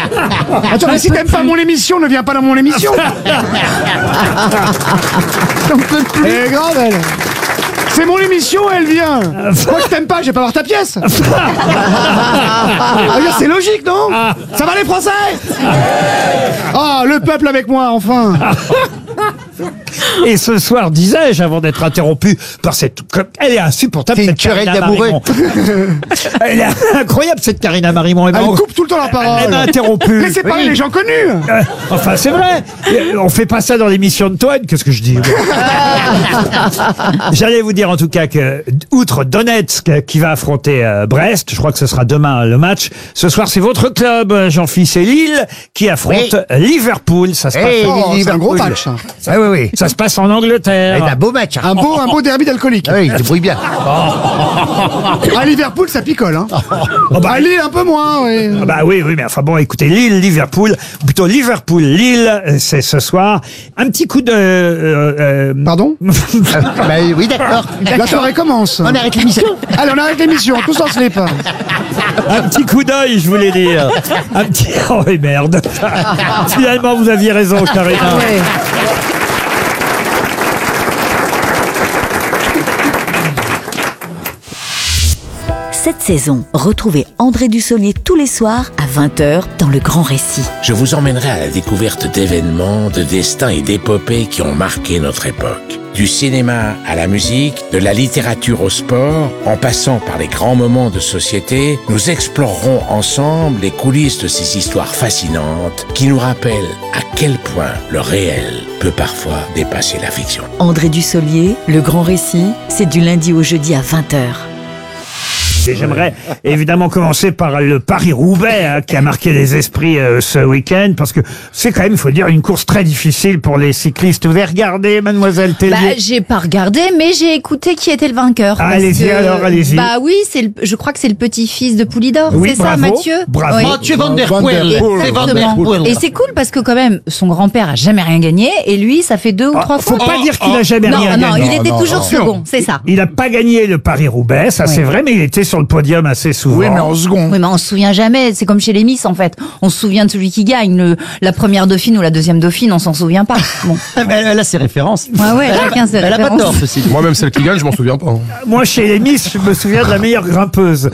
Attends, mais si t'aimes pas mon émission, ne viens pas dans mon émission. J'en peux plus. Elle est grave, elle. C'est mon émission, elle vient. Moi, je t'aime pas, je vais pas voir ta pièce. C'est logique, non? Ça va les Français? Ah, le peuple avec moi, enfin. Et ce soir, disais-je, avant d'être interrompu par cette... Elle est insupportable, C'est une cette querelle Karina d'amoureux. Marimon. Elle est incroyable, cette Karina Marimon. Elle coupe tout le temps la parole. Elle m'a interrompu. Laissez parler les gens connus. Enfin, c'est vrai. On fait pas ça dans l'émission de Toine. Qu'est-ce que je dis? J'allais vous dire en tout cas que, outre Donetsk qui va affronter Brest, je crois que ce sera demain le match, ce soir c'est votre club, Jean-Philippe, c'est Lille qui affronte Liverpool. Ça se passe C'est un gros match. Ça. oui. Ça se passe en Angleterre. C'est un beau match. Un beau derby d'alcoolique. Ah oui, il débrouille bien. À Liverpool, ça picole. Hein. À Lille, un peu moins. Oui. Ah bah oui, mais enfin bon, écoutez, Lille-Liverpool, ou plutôt Liverpool-Lille, c'est ce soir. Un petit coup de... Pardon? Bah oui, d'accord. La soirée commence. On arrête l'émission. Allez, on arrête l'émission, tous en slip. Un petit coup d'œil, je voulais dire. Un petit... Oh et merde. Finalement, vous aviez raison, Karina. Cette saison, retrouvez André Dussolier tous les soirs à 20h dans Le Grand Récit. Je vous emmènerai à la découverte d'événements, de destins et d'épopées qui ont marqué notre époque. Du cinéma à la musique, de la littérature au sport, en passant par les grands moments de société, nous explorerons ensemble les coulisses de ces histoires fascinantes qui nous rappellent à quel point le réel peut parfois dépasser la fiction. André Dussolier, Le Grand Récit, c'est du lundi au jeudi à 20h. Et j'aimerais évidemment commencer par le Paris-Roubaix qui a marqué les esprits ce week-end, parce que c'est quand même, il faut dire, une course très difficile pour les cyclistes. Vous avez regardé, mademoiselle Tellier? J'ai pas regardé, mais j'ai écouté qui était le vainqueur. Allez-y alors, allez-y. Bah oui, je crois que c'est le petit-fils de Poulidor, Oui, c'est ça, bravo, Mathieu? bravo. Oui. Mathieu Van Der Poel. C'est Van Der Poel. Et c'est cool parce que quand même, son grand-père a jamais rien gagné, et lui, ça fait 2 ou 3 Faut fois. pas dire qu'il a jamais Non, rien non, gagné. il était toujours second, c'est ça. Il a pas gagné le Paris-Roubaix, ça c'est vrai, mais il était sur le podium assez souvent. Oui, mais en second. Oui, mais on se souvient jamais. C'est comme chez les Miss, en fait. On se souvient de celui qui gagne. La première dauphine ou la deuxième dauphine, on s'en souvient pas. Bon. Elle a ses références. Ouais, chacun ses Elle a pas références. tort, ceci dit. Moi-même, celle qui gagne, je m'en souviens pas. Moi, chez les Miss, je me souviens de la meilleure grimpeuse.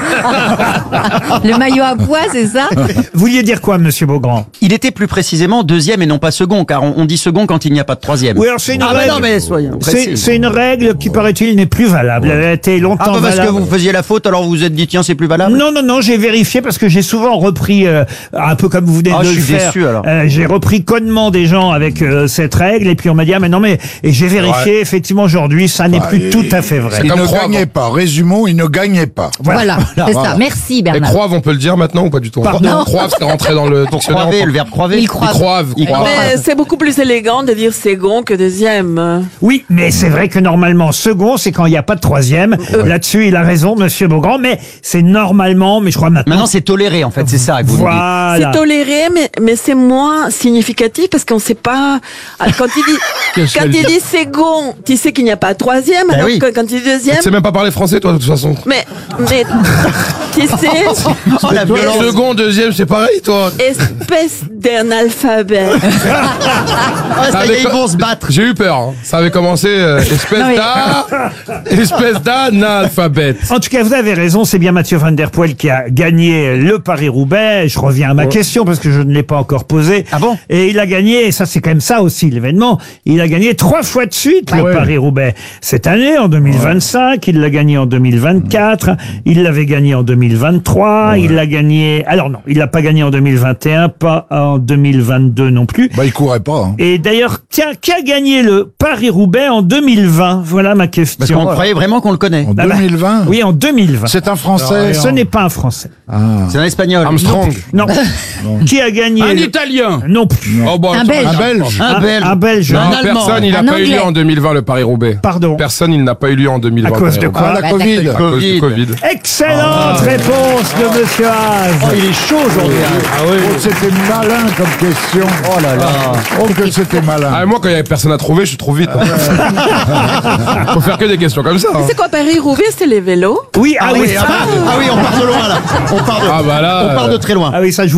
Le maillot à pois, c'est ça? Vous vouliez dire quoi, monsieur Beaugrand? Il était plus précisément deuxième et non pas second, car on dit second quand il n'y a pas de troisième. Oui, alors c'est une Ah bah règle. non, mais soyons précis. C'est une règle qui, paraît-il, n'est plus valable. Elle a été longtemps Ah bah parce que valable. vous faisiez la faute, alors vous vous êtes dit tiens c'est plus valable. Non, j'ai vérifié parce que j'ai souvent repris, un peu comme vous venez de je le suis faire. déçu, alors. J'ai repris connement des gens avec cette règle et puis on m'a dit et j'ai vérifié effectivement aujourd'hui ça n'est plus tout à fait vrai. Il ne gagnait pas. Résumons, il ne gagnait pas. Voilà, c'est ça. Merci, Et Bernard. croave, on peut le dire maintenant ou pas du tout? Pardon. Croave, c'est rentré dans le dictionnaire. Croiver, le verbe croiver. Il croit. Croave. Mais c'est beaucoup plus élégant de dire second que deuxième. Oui, mais c'est vrai que normalement second c'est quand il n'y a pas de troisième. Là-dessus il a raison, monsieur Beaugrand, mais c'est normalement, mais je crois maintenant. Maintenant c'est toléré en fait, c'est ça que vous nous dites. Voilà. C'est toléré, mais c'est moins significatif parce qu'on sait pas. Quand il dit second, tu sais qu'il n'y a pas de troisième. Ben Alors oui. que quand il dit deuxième, Tu sais même pas parler français, toi, de toute façon. mais tu sais, Oh, la violence. Second, deuxième, c'est pareil, toi. espèce d'analphabète. Ah, ça y est, ils vont se battre. J'ai eu peur. Hein. Ça avait commencé espèce d'analphabète. En tout cas, vous avez raison, c'est bien Mathieu Van Der Poel qui a gagné le Paris-Roubaix. Je reviens à ma question parce que je ne l'ai pas encore posée. Ah bon? Et il a gagné, et ça c'est quand même ça aussi l'événement, il a gagné 3 fois de suite le Paris-Roubaix. Cette année, en 2025, il l'a gagné en 2024, il l'avait gagné en 2023, il l'a gagné... Alors non, il l'a pas gagné en 2021, pas en 2022 non plus. Bah, il courait pas. Hein. Et d'ailleurs, tiens, qui a gagné le Paris-Roubaix en 2020? Voilà ma question. Parce qu'on croyait vraiment qu'on le connaît. En Ah bah, 2020. Oui, en 2020. C'est un Français. Ce n'est pas un Français. C'est un espagnol. Armstrong. Non. Qui a gagné Un le- Italien. Non plus. Oh, bah, Un Belge. Un Belge. Un Belge. Un Belge. Un Non, Allemand. personne, il n'a Un pas eu lieu Anglais. en 2020 le Paris-Roubaix. Pardon. Personne, il n'a pas eu lieu en 2020. À cause de le quoi? Ah, la Bah, Covid. Paris-Roubaix. À cause du Covid. Excellente réponse de Monsieur Haas. Oh, il est chaud aujourd'hui. Ah oui. Oh, c'était malin comme question. Oh là là. Oh, que c'était malin. Ah, moi, quand il n'y avait personne à trouver, je suis trop vite. Faut faire que des questions comme ça. Hein. C'est quoi Paris-Roubaix? C'est les vélos. Oui, Ah oui, on part de loin là. On part de Ah bah là. très loin. Ah oui, ça je